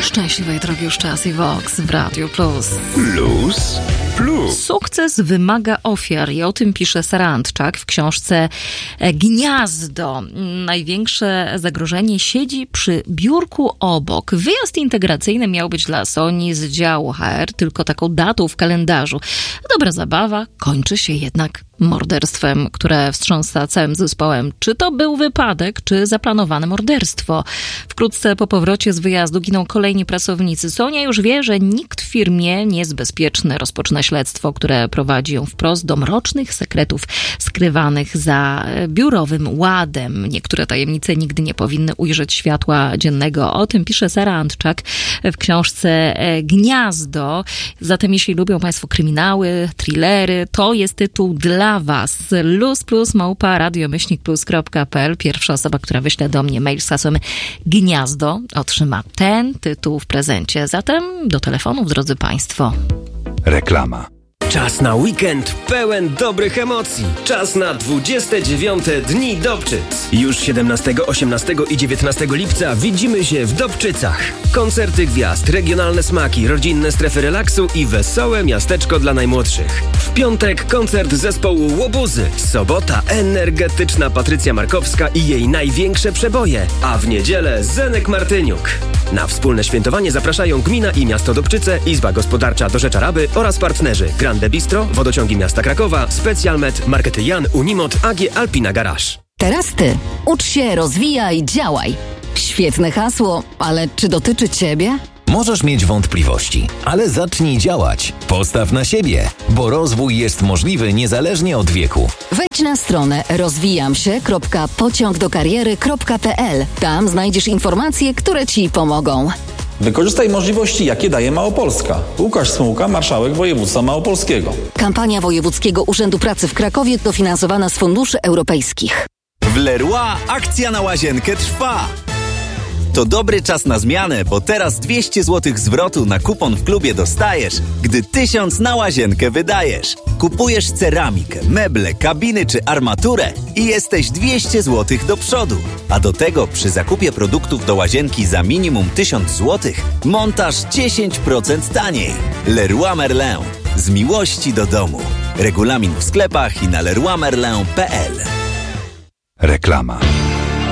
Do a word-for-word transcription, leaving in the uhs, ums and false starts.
Szczęśliwej drogi już czas i Vox w Radio Plus. Plus, plus. Sukces wymaga ofiar i o tym pisze Sara Antczak w książce Gniazdo. Największe zagrożenie siedzi przy biurku obok. Wyjazd integracyjny miał być dla Soni z działu H R tylko taką datą w kalendarzu. Dobra zabawa kończy się jednak morderstwem, które wstrząsa całym zespołem. Czy to był wypadek, czy zaplanowane morderstwo? Wkrótce po powrocie z wyjazdu giną kolejni pracownicy. Sonia już wie, że nikt w firmie nie jest bezpieczny. Rozpoczyna śledztwo, które prowadzi ją wprost do mrocznych sekretów skrywanych za biurowym ładem. Niektóre tajemnice nigdy nie powinny ujrzeć światła dziennego. O tym pisze Sara Antczak w książce Gniazdo. Zatem jeśli lubią Państwo kryminały, thrillery, to jest tytuł dla Was. Luz plus małpa radiomyślnik plus kropka p l. Pierwsza osoba, która wyśle do mnie mail z hasłem Gniazdo, otrzyma ten tytuł w prezencie. Zatem do telefonów, drodzy Państwo. Reklama. Czas na weekend pełen dobrych emocji. Czas na dwudzieste dziewiąte Dni Dobczyc. Już siedemnastego, osiemnastego i dziewiętnastego lipca widzimy się w Dobczycach. Koncerty gwiazd, regionalne smaki, rodzinne strefy relaksu i wesołe miasteczko dla najmłodszych. W piątek koncert zespołu Łobuzy. Sobota energetyczna Patrycja Markowska i jej największe przeboje. A w niedzielę Zenek Martyniuk. Na wspólne świętowanie zapraszają gmina i miasto Dobczyce, Izba Gospodarcza do Rzecza Raby oraz partnerzy Grande Bistro, Wodociągi Miasta Krakowa, Specjalmet, Markety Jan, Unimot, A G Alpina Garage. Teraz ty. Ucz się, rozwijaj, działaj. Świetne hasło, ale czy dotyczy ciebie? Możesz mieć wątpliwości, ale zacznij działać. Postaw na siebie, bo rozwój jest możliwy niezależnie od wieku. Wejdź na stronę rozwijam się kropka pociąg do kariery kropka p l. Tam znajdziesz informacje, które ci pomogą. Wykorzystaj możliwości, jakie daje Małopolska. Łukasz Smułka, marszałek województwa małopolskiego. Kampania Wojewódzkiego Urzędu Pracy w Krakowie dofinansowana z funduszy europejskich. W Leroy akcja na łazienkę trwa. To dobry czas na zmianę, bo teraz dwieście złotych zwrotu na kupon w klubie dostajesz, gdy tysiąc na łazienkę wydajesz. Kupujesz ceramikę, meble, kabiny czy armaturę i jesteś dwieście złotych do przodu. A do tego przy zakupie produktów do łazienki za minimum tysiąc złotych montaż dziesięć procent taniej. Leroy Merlin. Z miłości do domu. Regulamin w sklepach i na leroy merlin kropka p l. Reklama.